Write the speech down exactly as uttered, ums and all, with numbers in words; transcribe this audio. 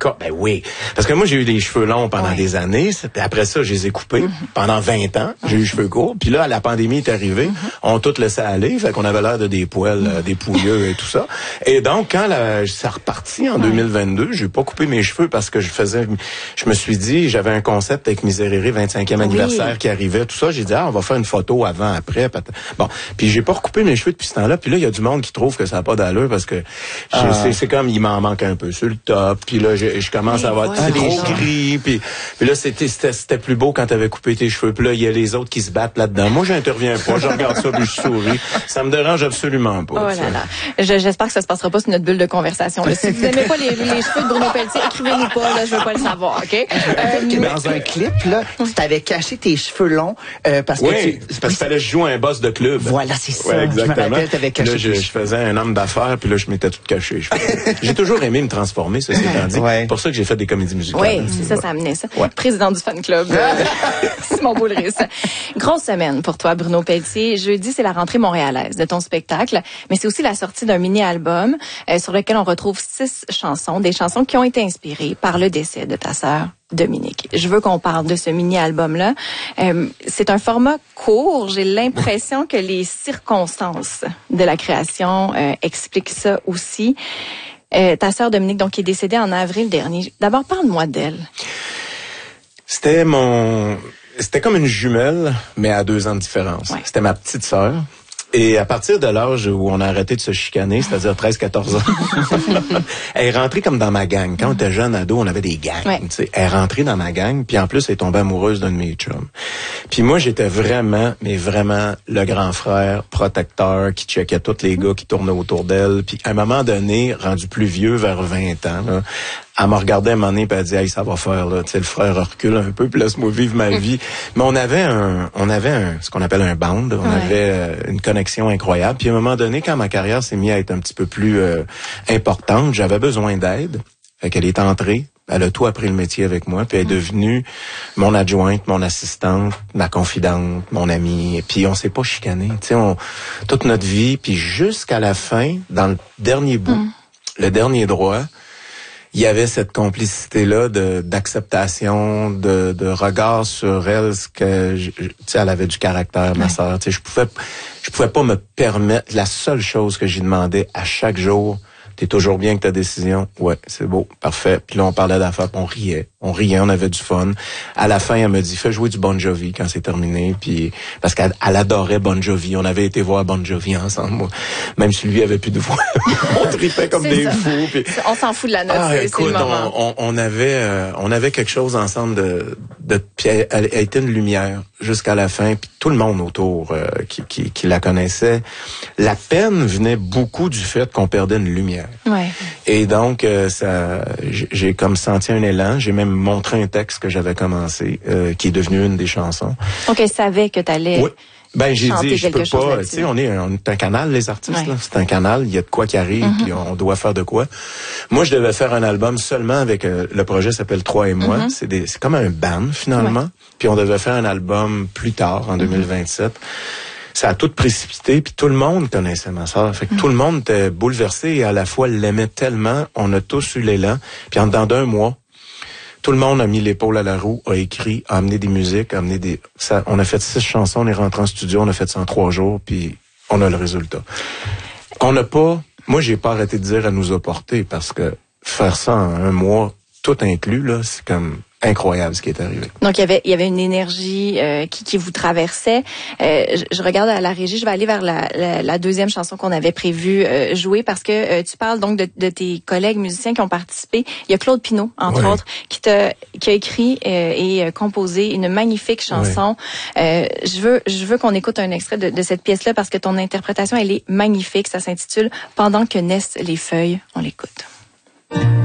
Encore, ben oui. Parce que moi, j'ai eu des cheveux longs pendant ouais. des années. Après ça, je les ai coupés. Mm-hmm. Pendant vingt ans, j'ai eu les cheveux courts. Puis là, la pandémie est arrivée. Mm-hmm. On tout laissé aller. Fait qu'on avait l'air de des poils, mm-hmm. des pouilleux et tout ça. Et donc, quand la, ça repartit en ouais. deux mille vingt-deux, j'ai pas coupé mes cheveux parce que je faisais, je me suis dit, j'avais un concept avec Miserere, vingt-cinquième oui. anniversaire qui arrivait, tout ça. J'ai dit, ah, on va faire une photo avant, après. Bon. Puis j'ai pas recoupé mes cheveux depuis ce temps-là. Puis là, il y a du monde qui trouve que ça n'a pas d'allure parce que ah. c'est, c'est comme, il m'en manque un peu sur le top. Puis là, je, je commence oui, à avoir ouais, trop gris. Puis, puis là, c'était, c'était, c'était plus beau quand t'avais coupé tes cheveux. Puis là, il y a les autres qui se battent là-dedans. Moi, j'interviens pas. Je regarde ça puis je souris. Ça me dérange absolument pas. Oh là là. Je, j'espère que ça se passera pas sur notre bulle de conversation. Là. Si vous n'aimez pas les, les cheveux de Bruno Pelletier, écrivez-nous pas. Là, je veux pas le savoir. Ok. Euh, dans un clip, là, tu t'avais caché tes cheveux longs euh, parce que oui, tu... parce qu'il fallait jouer un boss de club. Voilà, c'est ça. Ouais, exactement. Je me rappelle, t'avais caché. Là, je, je faisais un homme d'affaires puis là, je m'étais tout caché. J'ai toujours aimé me transformer, ça c'est étant dit. Ouais. C'est pour ça que j'ai fait des comédies musicales. Oui, c'est ça, ça amenait ça. Ouais. Président du fan club, euh, Simon Boulris. Grosse semaine pour toi, Bruno Pelletier. Jeudi, c'est la rentrée montréalaise de ton spectacle, mais c'est aussi la sortie d'un mini-album euh, sur lequel on retrouve six chansons, des chansons qui ont été inspirées par le décès de ta sœur Dominique. Je veux qu'on parle de ce mini-album-là. Euh, c'est un format court. J'ai l'impression que les circonstances de la création euh, expliquent ça aussi. Euh, ta sœur Dominique, donc, qui est décédée en avril dernier. D'abord, parle-moi d'elle. C'était mon... C'était comme une jumelle, mais à deux ans de différence. Ouais. C'était ma petite sœur. Et à partir de l'âge où on a arrêté de se chicaner, c'est-à-dire treize quatorze ans, elle est rentrée comme dans ma gang. Quand on était jeune ado, on avait des gangs. Ouais. Tu sais, elle est rentrée dans ma gang, puis en plus, elle est tombée amoureuse d'un de mes chums. Puis moi, j'étais vraiment, mais vraiment le grand frère protecteur qui checkait tous les gars qui tournaient autour d'elle. Puis à un moment donné, rendu plus vieux, vers vingt ans, là, elle m'a regardé un moment donné, puis elle dit, hey, ça va faire, là. Tu sais, le frère recule un peu, puis laisse-moi vivre ma vie. Mais on avait un, on avait un, ce qu'on appelle un band. On ouais. avait euh, une connexion incroyable. Puis à un moment donné, quand ma carrière s'est mise à être un petit peu plus euh, importante, j'avais besoin d'aide. Fait qu'elle est entrée. Elle a tout appris le métier avec moi, puis elle est devenue mon adjointe, mon assistante, ma confidente, mon amie. Et puis on s'est pas chicané, tu sais, on toute notre vie, puis jusqu'à la fin, dans le dernier bout, mm. le dernier droit, il y avait cette complicité-là de d'acceptation, de, de regard sur elle, ce que tu sais, elle avait du caractère, ma ouais. sœur. Tu sais, je pouvais, je pouvais pas me permettre. La seule chose que j'y demandais à chaque jour, t'es toujours bien avec ta décision. Ouais, c'est beau, parfait. Puis là, on parlait d'affaires, on riait, on riait, on avait du fun. À la fin, elle me dit, fais jouer du Bon Jovi quand c'est terminé. Puis parce qu'elle elle adorait Bon Jovi. On avait été voir Bon Jovi ensemble. Moi. Même si lui avait plus de voix, on tripait comme des ça. fous. Puis... On s'en fout de la note. Ah, c'est, écoute, c'est le moment. On, on, on avait, euh, on avait quelque chose ensemble de, de puis elle, elle, elle était une lumière jusqu'à la fin. Puis tout le monde autour euh, qui, qui, qui la connaissait. La peine venait beaucoup du fait qu'on perdait une lumière. Ouais. Et donc, euh, ça, j'ai comme senti un élan. J'ai même montré un texte que j'avais commencé, euh, qui est devenu une des chansons. Donc, elle savait que t'allais... Oui. Ben, j'ai dit, je peux pas, tu sais, on est, on est un canal, les artistes, ouais. là. C'est un canal, il y a de quoi qui arrive, mm-hmm. puis on doit faire de quoi. Moi, je devais faire un album seulement avec, euh, le projet s'appelle Trois et moi. Mm-hmm. C'est des, c'est comme un band, finalement. Ouais. Puis on devait faire un album plus tard, en mm-hmm. deux mille vingt-sept. Ça a tout précipité, puis tout le monde connaissait ma sœur. Fait que mmh. tout le monde était bouleversé et à la fois l'aimait tellement. On a tous eu l'élan. Puis en dedans d'un mois, tout le monde a mis l'épaule à la roue, a écrit, a amené des musiques, a amené des... Ça, on a fait six chansons, on est rentré en studio, on a fait ça en trois jours, puis on a le résultat. On n'a pas... Moi, j'ai pas arrêté de dire à nous apporter parce que faire ça en un mois, tout inclus, là, c'est comme... incroyable ce qui est arrivé. Donc il y avait il y avait une énergie euh, qui qui vous traversait. Euh, je, je regarde à la régie, je vais aller vers la, la, la deuxième chanson qu'on avait prévu euh, jouer parce que euh, tu parles donc de, de tes collègues musiciens qui ont participé. Il y a Claude Pinault entre ouais. autres qui t'a qui a écrit euh, et composé une magnifique chanson. Ouais. Euh, je veux je veux qu'on écoute un extrait de, de cette pièce là parce que ton interprétation elle est magnifique. Ça s'intitule Pendant que naissent les feuilles. On l'écoute.